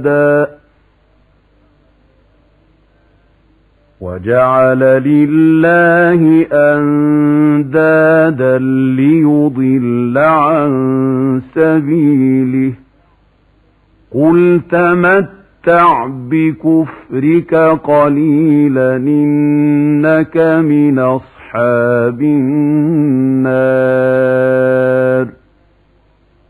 وجعل لله أندادا ليضل عن سبيله قل تمتع بكفرك قليلا إنك من أصحاب النار